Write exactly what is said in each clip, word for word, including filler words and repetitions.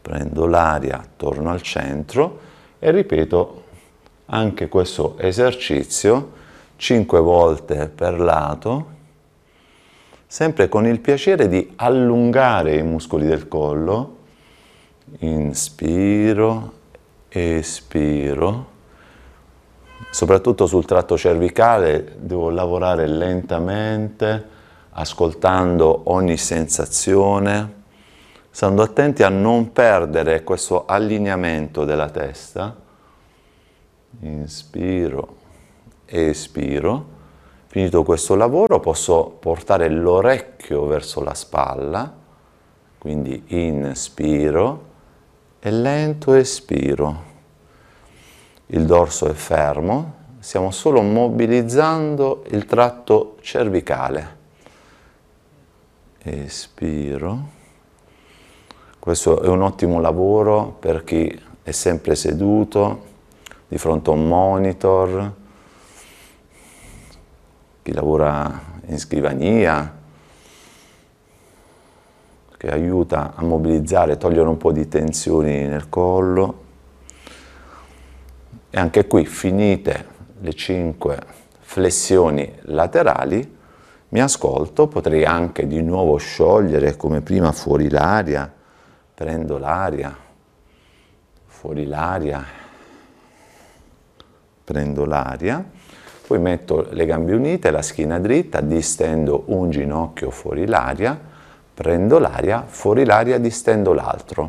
prendo l'aria, torno al centro e ripeto anche questo esercizio cinque volte per lato, sempre con il piacere di allungare i muscoli del collo. Inspiro, espiro. Soprattutto sul tratto cervicale devo lavorare lentamente, ascoltando ogni sensazione, stando attenti a non perdere questo allineamento della testa. Inspiro, espiro. Finito questo lavoro posso portare l'orecchio verso la spalla, quindi inspiro e lento espiro. Il dorso è fermo, stiamo solo mobilizzando il tratto cervicale. Espiro. Questo è un ottimo lavoro per chi è sempre seduto di fronte a un monitor, chi lavora in scrivania, che aiuta a mobilizzare, togliere un po' di tensioni nel collo. E anche qui, finite le cinque flessioni laterali, mi ascolto, potrei anche di nuovo sciogliere come prima fuori l'aria, prendo l'aria, fuori l'aria, prendo l'aria. Poi metto le gambe unite, la schiena dritta, distendo un ginocchio fuori l'aria, prendo l'aria, fuori l'aria, distendo l'altro.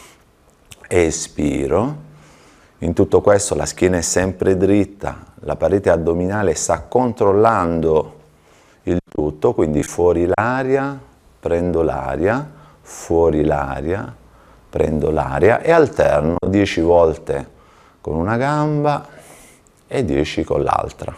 Espiro. In tutto questo la schiena è sempre dritta, la parete addominale sta controllando il tutto, quindi fuori l'aria, prendo l'aria, fuori l'aria, prendo l'aria e alterno dieci volte con una gamba e dieci con l'altra.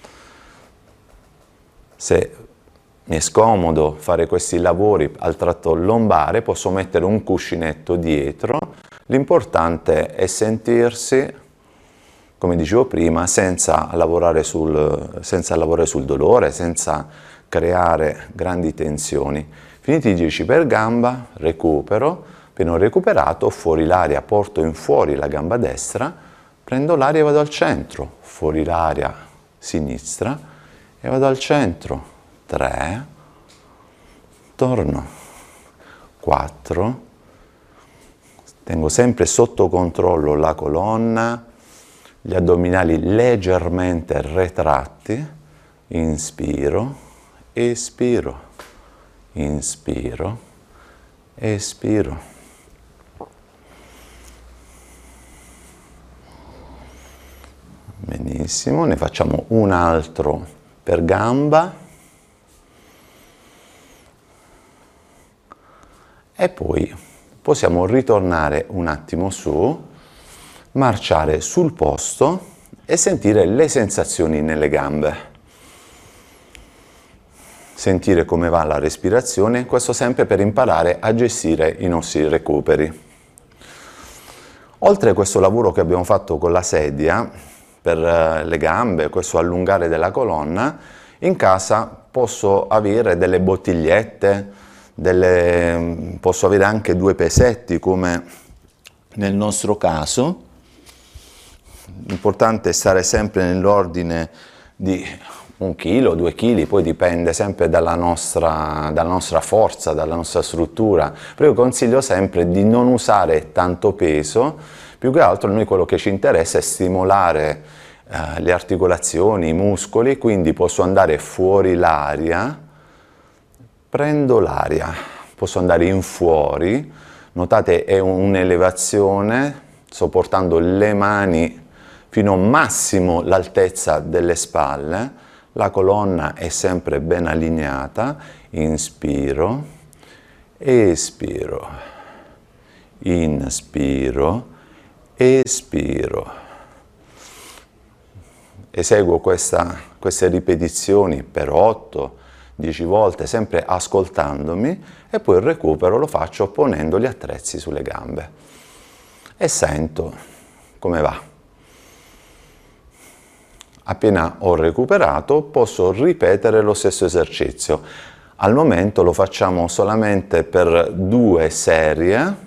Se mi è scomodo fare questi lavori al tratto lombare, posso mettere un cuscinetto dietro. L'importante è sentirsi, come dicevo prima, senza lavorare sul, senza lavorare sul dolore, senza creare grandi tensioni. Finiti i dieci per gamba, recupero. Appena ho recuperato, fuori l'aria, porto in fuori la gamba destra, prendo l'aria e vado al centro. Fuori l'aria sinistra e vado al centro. tre, torno, quattro, tengo sempre sotto controllo la colonna, gli addominali leggermente retratti, inspiro, espiro, inspiro, espiro. Benissimo, ne facciamo un altro per gamba e poi possiamo ritornare un attimo su, marciare sul posto e sentire le sensazioni nelle gambe. Sentire come va la respirazione, questo sempre per imparare a gestire i nostri recuperi. Oltre a questo lavoro che abbiamo fatto con la sedia, per le gambe, questo allungare della colonna, in casa posso avere delle bottigliette, delle, posso avere anche due pesetti come nel nostro caso. L'importante è stare sempre nell'ordine di un chilo, due chili, poi dipende sempre dalla nostra, dalla nostra forza, dalla nostra struttura. Però io consiglio sempre di non usare tanto peso. Più che altro a noi quello che ci interessa è stimolare eh, le articolazioni, i muscoli, quindi posso andare fuori l'aria, prendo l'aria, posso andare in fuori, notate è un'elevazione, sto portando le mani fino a massimo l'altezza delle spalle, la colonna è sempre ben allineata, inspiro, espiro, inspiro, espiro. Eseguo questa, queste ripetizioni per otto dieci volte, sempre ascoltandomi, e poi il recupero lo faccio ponendo gli attrezzi sulle gambe. E sento come va. Appena ho recuperato posso ripetere lo stesso esercizio. Al momento lo facciamo solamente per due serie,